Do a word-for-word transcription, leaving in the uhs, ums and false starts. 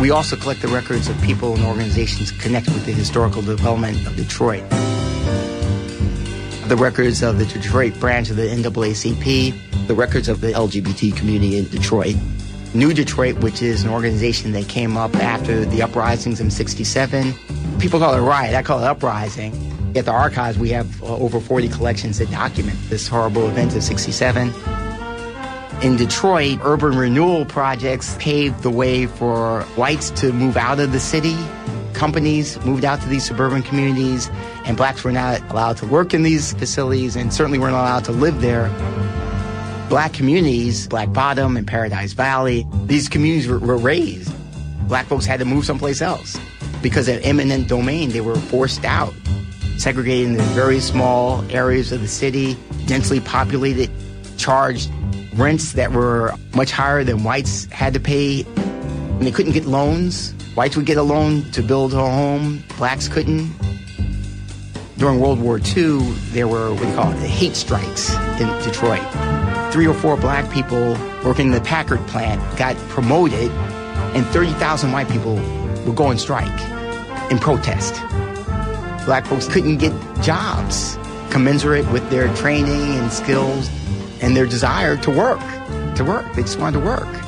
We also collect the records of people and organizations connected with the historical development of Detroit. The records of the Detroit branch of the N double A C P, the records of the L G B T community in Detroit. New Detroit, which is an organization that came up after the uprisings in sixty-seven. People call it a riot, I call it uprising. At the archives, we have uh, over forty collections that document this horrible event of sixty-seven. In Detroit, urban renewal projects paved the way for whites to move out of the city. Companies moved out to these suburban communities, and blacks were not allowed to work in these facilities and certainly weren't allowed to live there. Black communities, Black Bottom and Paradise Valley, these communities were, were raised. Black folks had to move someplace else. Because of eminent domain, they were forced out, segregated into very small areas of the city, densely populated, charged rents that were much higher than whites had to pay. And they couldn't get loans. Whites would get a loan to build a home. Blacks couldn't. During World War Two, there were what they call it, the hate strikes in Detroit. Three or four black people working in the Packard plant got promoted, and thirty thousand white people would go on strike in protest. Black folks couldn't get jobs commensurate with their training and skills and their desire to work, to work. They just wanted to work.